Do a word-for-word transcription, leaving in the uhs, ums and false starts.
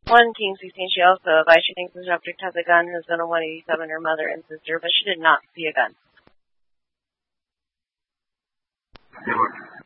One King sixteen, she also advised she thinks the subject has a gun, has been a one eighty-seven, her mother and sister, but she did not see a gun.